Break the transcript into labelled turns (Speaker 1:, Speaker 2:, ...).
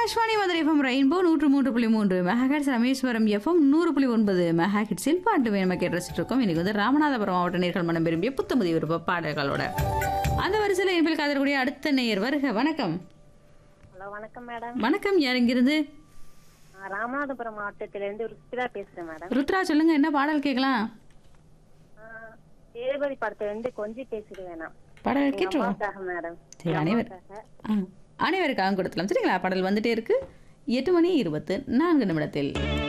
Speaker 1: Akashvani Madurai FM rainbow 103.3 megahertz, Rameswaram FM 100.9 மெகாஹெட்ஸில் பாட்டு வேணுமா கேட்டு ரசிச்சுட்டு இருக்கோம். இன்னைக்கு வந்து ராமநாதபுரம் மாவட்ட நேர்கள் மனம் விரும்பிய புத்தமுதி விருப்ப பாடல்களோட அந்த வரிசையில் என்பில் காதக்கூடிய அடுத்த நேயர் வருக. வணக்கம்.
Speaker 2: ஹலோ, வணக்கம் மேடம்.
Speaker 1: வணக்கம். யார் இங்கிருந்து?
Speaker 2: ராமநாதபுரம் மாவட்டத்திலிருந்து ருத்ரா பேசுறேன் மேடம்.
Speaker 1: ருத்ரா, சொல்லுங்க, என்ன பாடல் கேட்கலாம்?
Speaker 2: தேவதி படத்திலிருந்து கொஞ்சம் பேசிடுவேன்
Speaker 1: பாடல் கேட்டுருவோம்
Speaker 2: மேடம்.
Speaker 1: அனைவருக்காக கொடுத்துலாம். சரிங்களா? பாடல் வந்துட்டே இருக்கு. 8:24 நிமிடத்தில்.